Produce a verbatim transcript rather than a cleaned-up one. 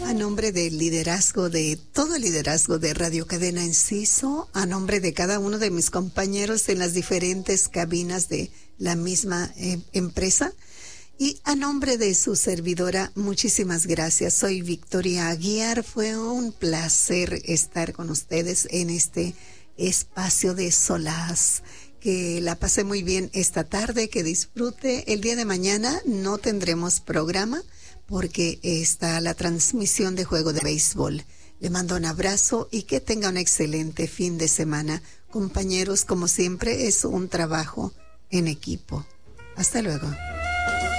A nombre del liderazgo, de todo el liderazgo de Radio Cadena Enciso, a nombre de cada uno de mis compañeros en las diferentes cabinas de la misma eh, empresa, y a nombre de su servidora, muchísimas gracias. Soy Victoria Aguiar. Fue un placer estar con ustedes en este espacio de solaz. Que la pase muy bien esta tarde, que disfrute. El día de mañana no tendremos programa porque está la transmisión de juego de béisbol. Le mando un abrazo y que tenga un excelente fin de semana. Compañeros, como siempre, es un trabajo en equipo. Hasta luego.